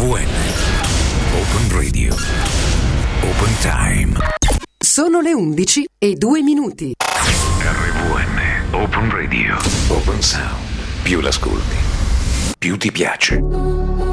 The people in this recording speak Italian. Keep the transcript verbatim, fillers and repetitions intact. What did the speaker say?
vu enne. Open Radio. Open Time. Sono le undici e due minuti. R V N. Open Radio. Open Sound. Più l'ascolti, più ti piace.